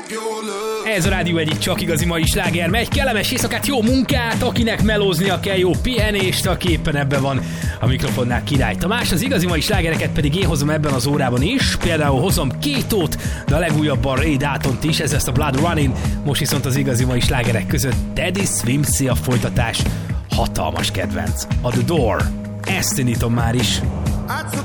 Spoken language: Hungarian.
Ez a rádió egyik csak igazi mai sláger. Megy, kellemes éjszakát, jó munkát, akinek melóznia kell, jó pihenést, aki éppen ebben van a mikrofonnál, Király Tamás. Az igazi mai slágereket pedig én hozom ebben az órában is. Például hozom Kétót, de a legújabban Ray Daltont is, ez lesz a Blood Running. Most viszont az igazi mai slágerek között Teddy Swimpsy a folytatás. Hatalmas kedvenc. A The Door. Ezt indítom már is.